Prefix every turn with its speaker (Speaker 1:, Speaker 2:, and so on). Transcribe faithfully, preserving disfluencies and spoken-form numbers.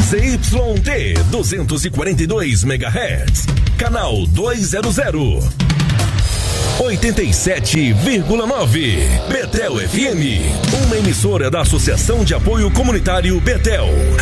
Speaker 1: Z Y T duzentos e quarenta e dois megahertz, canal duzentos. oitenta e sete vírgula nove Betel F M, uma emissora da Associação de Apoio Comunitário Betel.